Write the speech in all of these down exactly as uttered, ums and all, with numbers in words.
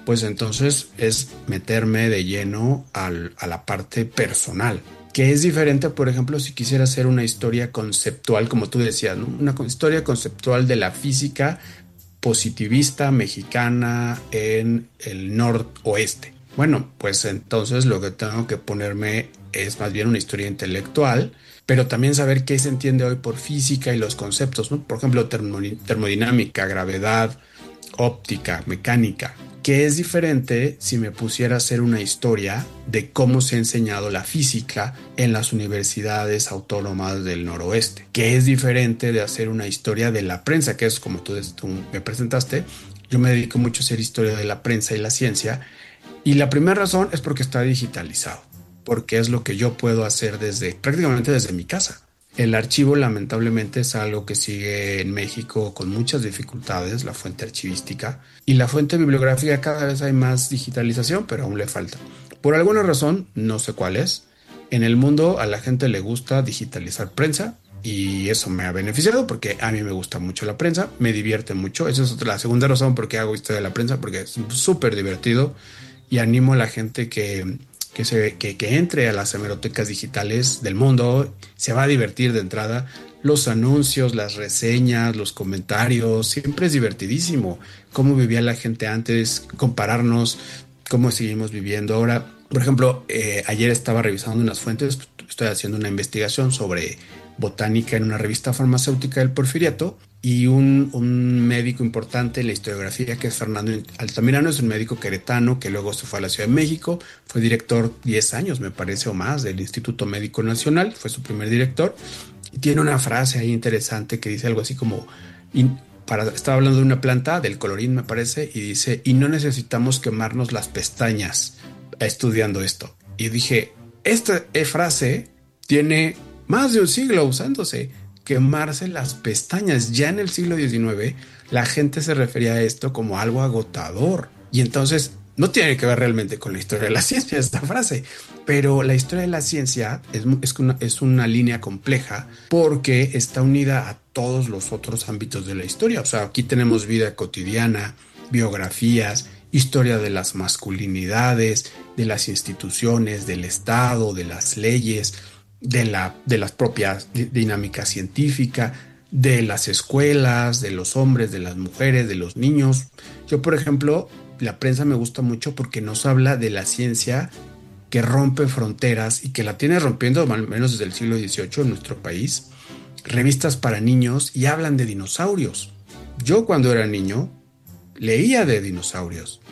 pues entonces es meterme de lleno al- a la parte personal, que es diferente, por ejemplo, si quisiera hacer una historia conceptual, como tú decías, ¿no? Una co- historia conceptual de la física positivista mexicana en el noroeste. Bueno, pues entonces lo que tengo que ponerme es más bien una historia intelectual, pero también saber qué se entiende hoy por física y los conceptos, ¿no? Por ejemplo, termoni- termodinámica, gravedad, óptica, mecánica, que es diferente si me pusiera a hacer una historia de cómo se ha enseñado la física en las universidades autónomas del noroeste, que es diferente de hacer una historia de la prensa, que es como tú, tú me presentaste. Yo me dedico mucho a hacer historia de la prensa y la ciencia, y la primera razón es porque está digitalizado, porque es lo que yo puedo hacer desde prácticamente desde mi casa. El archivo lamentablemente es algo que sigue en México con muchas dificultades, la fuente archivística, y la fuente bibliográfica cada vez hay más digitalización, pero aún le falta. Por alguna razón, no sé cuál es, en el mundo a la gente le gusta digitalizar prensa y eso me ha beneficiado porque a mí me gusta mucho la prensa, me divierte mucho. Esa es otra- la segunda razón por qué hago historia de la prensa, porque es súper divertido y animo a la gente que, que, se, que, que entre a las hemerotecas digitales del mundo, se va a divertir de entrada. Los anuncios, las reseñas, los comentarios, siempre es divertidísimo. Cómo vivía la gente antes, compararnos, cómo seguimos viviendo ahora. Por ejemplo, eh, ayer estaba revisando unas fuentes, estoy haciendo una investigación sobre botánica en una revista farmacéutica del Porfiriato y un, un médico importante en la historiografía que es Fernando Altamirano, es un médico queretano que luego se fue a la Ciudad de México, fue director diez años me parece o más del Instituto Médico Nacional, fue su primer director y tiene una frase ahí interesante que dice algo así como, y para, estaba hablando de una planta, del colorín me parece, y dice, y no necesitamos quemarnos las pestañas estudiando esto. Y dije, esta eh, frase tiene más de un siglo usándose. Quemarse las pestañas. Ya en el siglo diecinueve la gente se refería a esto como algo agotador. Y entonces no tiene que ver realmente con la historia de la ciencia esta frase, pero la historia de la ciencia es, es, una, es una línea compleja porque está unida a todos los otros ámbitos de la historia. O sea, aquí tenemos vida cotidiana, biografías, historia de las masculinidades, de las instituciones, del Estado, de las leyes, de la, de las propias dinámica científica, de las escuelas, de los hombres, de las mujeres, de los niños. Yo, por ejemplo, la prensa me gusta mucho porque nos habla de la ciencia que rompe fronteras y que la tiene rompiendo al menos desde el siglo dieciocho en nuestro país. Revistas para niños y hablan de dinosaurios. Yo cuando era niño leía de dinosaurios.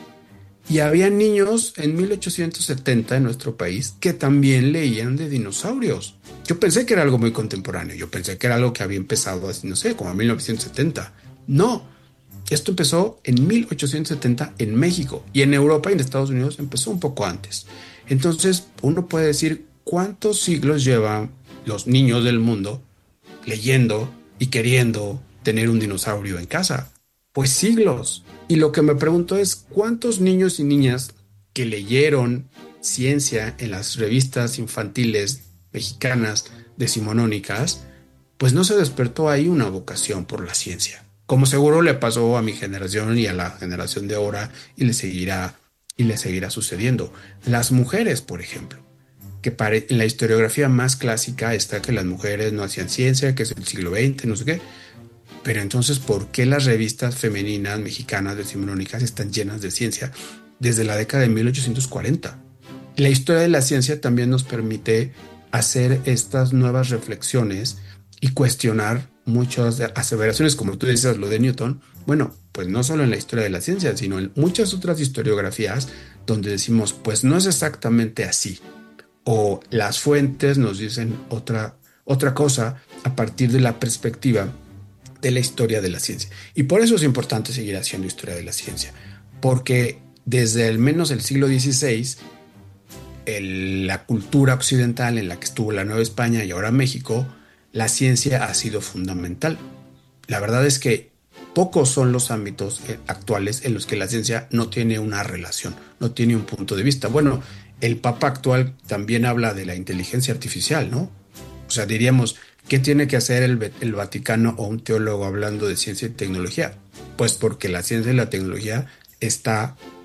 Y había niños en mil ochocientos setenta en nuestro país que también leían de dinosaurios. Yo pensé que era algo muy contemporáneo, yo pensé que era algo que había empezado así, no sé, como en mil novecientos setenta. No, esto empezó en mil ochocientos setenta en México y en Europa y en Estados Unidos empezó un poco antes. Entonces uno puede decir cuántos siglos llevan los niños del mundo leyendo y queriendo tener un dinosaurio en casa. Pues siglos. Y lo que me pregunto es, ¿cuántos niños y niñas que leyeron ciencia en las revistas infantiles mexicanas decimonónicas, pues no se despertó ahí una vocación por la ciencia? Como seguro le pasó a mi generación y a la generación de ahora y le seguirá y le seguirá sucediendo. Las mujeres, por ejemplo, que pare- en la historiografía más clásica está que las mujeres no hacían ciencia, que es el siglo veinte, no sé qué. Pero entonces, ¿por qué las revistas femeninas mexicanas decimonónicas están llenas de ciencia desde la década de mil ochocientos cuarenta? La historia de la ciencia también nos permite hacer estas nuevas reflexiones y cuestionar muchas aseveraciones, como tú dices, lo de Newton. Bueno, pues no solo en la historia de la ciencia, sino en muchas otras historiografías donde decimos, pues no es exactamente así o las fuentes nos dicen otra, otra cosa a partir de la perspectiva de la historia de la ciencia. Y por eso es importante seguir haciendo historia de la ciencia, porque desde al menos el siglo dieciséis, el, la cultura occidental en la que estuvo la Nueva España y ahora México, la ciencia ha sido fundamental. La verdad es que pocos son los ámbitos eh, actuales en los que la ciencia no tiene una relación, no tiene un punto de vista. Bueno, el Papa actual también habla de la inteligencia artificial, ¿no? O sea, diríamos, ¿qué tiene que hacer el, el Vaticano o un teólogo hablando de ciencia y tecnología? Pues porque la ciencia y la tecnología está